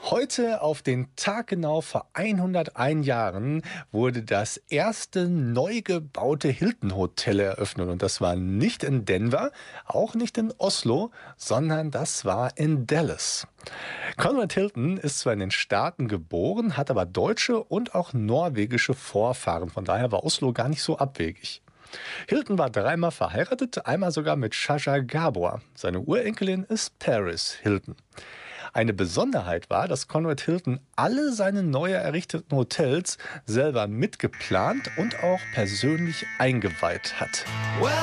Heute, auf den Tag genau vor 101 Jahren, wurde das erste neu gebaute Hilton-Hotel eröffnet. Und das war nicht in Denver, auch nicht in Oslo, sondern das war in Dallas. Conrad Hilton ist zwar in den Staaten geboren, hat aber deutsche und auch norwegische Vorfahren. Von daher war Oslo gar nicht so abwegig. Hilton war dreimal verheiratet, einmal sogar mit Shaja Gabor. Seine Urenkelin ist Paris Hilton. Eine Besonderheit war, dass Conrad Hilton alle seine neu errichteten Hotels selber mitgeplant und auch persönlich eingeweiht hat.